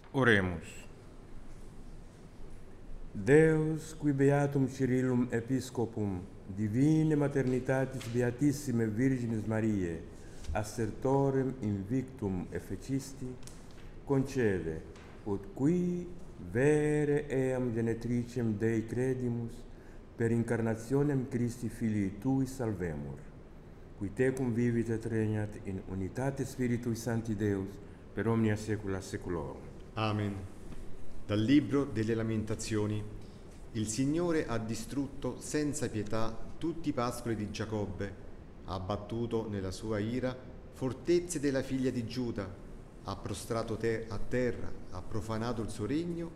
Oremus. Deus, qui beatum Cyrillum episcopum, divine maternitatis beatissime Virginis Mariae, assertorem invictum efficisti, concede, ut qui vere eam genetricem Dei credimus, per incarnationem Christi Filii Tui salvemur, qui tecum vivit et regnat in unitate Spiritui Sancti Deus, per omnia saecula saeculorum. Amen. Dal Libro delle Lamentazioni. Il Signore ha distrutto senza pietà tutti i pascoli di Giacobbe, ha abbattuto nella sua ira fortezze della figlia di Giuda, ha prostrato a terra, ha profanato il suo regno